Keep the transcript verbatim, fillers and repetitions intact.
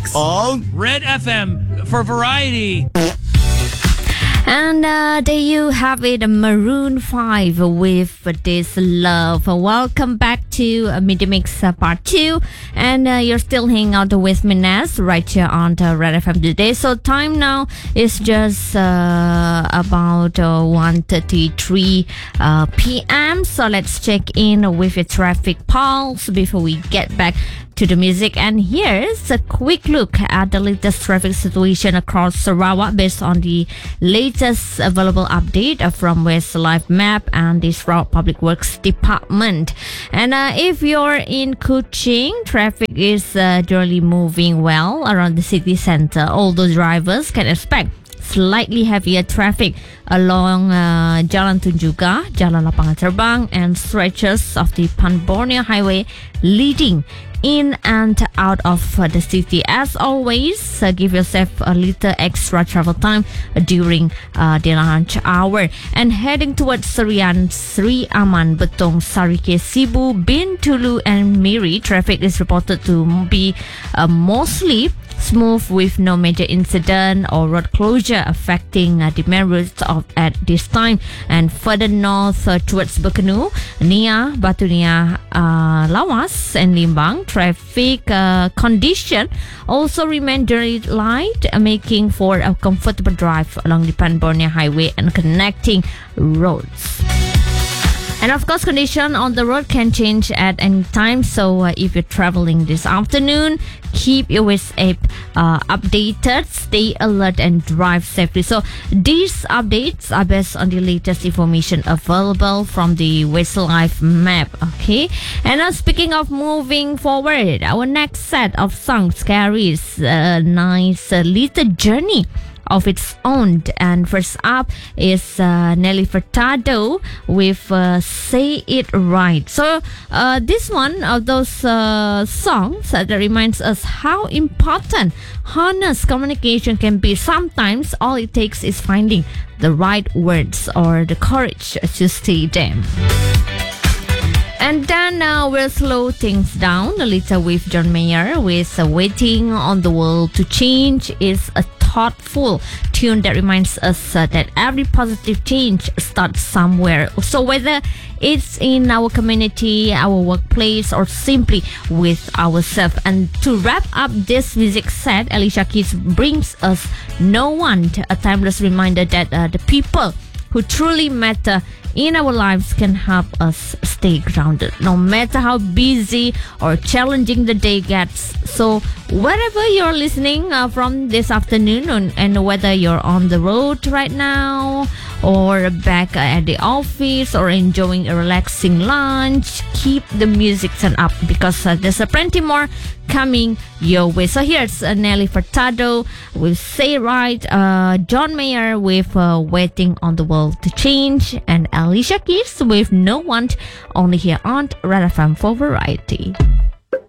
on Red F M for variety. And uh, there you have it, Maroon five with This Love. Welcome back to uh, Media Mix uh, Part two. And uh, you're still hanging out with Minaz right here on the Red F M today. So time now is just uh, about uh, one thirty-three uh, p.m. So let's check in with your traffic pulse before we get back to the music. And here's a quick look at the latest traffic situation across Sarawak based on the latest available update from Westlife Map and the Sarawak Public Works Department. And uh, if you're in Kuching, traffic is uh, generally moving well around the city center, although drivers can expect slightly heavier traffic along uh, Jalan Tunjungan, Jalan Lapangan Terbang, and stretches of the Pan Borneo Highway leading in and out of uh, the city. As always, uh, give yourself a little extra travel time uh, during uh, the lunch hour. And heading towards Serian, Sri Aman, Betong, Sarike, Sibu, Bintulu, and Miri, traffic is reported to be uh, mostly smooth with no major incident or road closure affecting uh, the main routes of at this time. And further north uh, towards Bekenu, Nia, Batu Nia, uh, Lawas, and Limbang, traffic uh, condition also remain very light, uh, making for a comfortable drive along the Pan Borneo Highway and connecting roads. And of course, condition on the road can change at any time. So uh, if you're traveling this afternoon, keep your WhatsApp uh, updated, stay alert, and drive safely. So these updates are based on the latest information available from the Westlife Map. Okay. And uh, speaking of moving forward, our next set of songs carries a nice uh, little journey of its own. And first up is uh, Nelly Furtado with uh, Say It Right. So uh, this one of those uh, songs uh, that reminds us how important honest communication can be. Sometimes all it takes is finding the right words or the courage to say them. And then uh, we'll slow things down a little with John Mayer with uh, Waiting on the World to Change. Is a thoughtful tune that reminds us uh, that every positive change starts somewhere. So whether it's in our community, our workplace, or simply with ourselves. And to wrap up this music set, Alicia Keys brings us No One, a timeless reminder that uh, the people who truly matter in our lives can help us stay grounded, no matter how busy or challenging the day gets. So wherever you're listening uh, from this afternoon, and, and whether you're on the road right now or back at the office or enjoying a relaxing lunch, keep the music turned up because uh, there's a plenty more coming your way. So here's uh, Nelly Furtado with Say Right, uh, John Mayer with uh, Waiting on the World to Change, and Alicia Keys with No One, only here on Red F M for Variety.